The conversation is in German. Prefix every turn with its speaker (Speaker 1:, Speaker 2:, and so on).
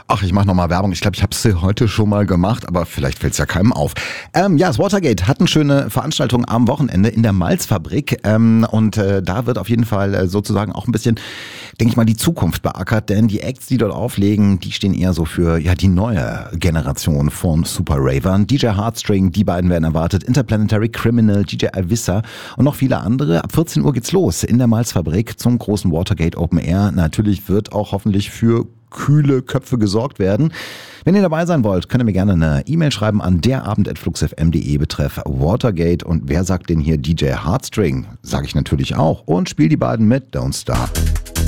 Speaker 1: Ach, ich mache nochmal Werbung. Ich glaube, ich habe es heute schon mal gemacht, aber vielleicht fällt es ja keinem auf. Das Watergate hat eine schöne Veranstaltung am Wochenende in der Malzfabrik. Da wird auf jeden Fall sozusagen auch ein bisschen, denke ich mal, die Zukunft beackert. Denn die Acts, die dort auflegen, die stehen eher so für die neue Generation von Super Ravern. DJ Heartstring, die beiden werden erwartet. Interplanetary Criminal, DJ Avissa und noch viele andere. Ab 14 Uhr geht's los in der Malzfabrik zum großen Watergate Open Air. Natürlich wird auch hoffentlich für kühle Köpfe gesorgt werden. Wenn ihr dabei sein wollt, könnt ihr mir gerne eine E-Mail schreiben an derabend@fluxfm.de betreff Watergate. Und wer sagt denn hier DJ Heartstring? Sage ich natürlich auch. Und spiel die beiden mit Don't Stop.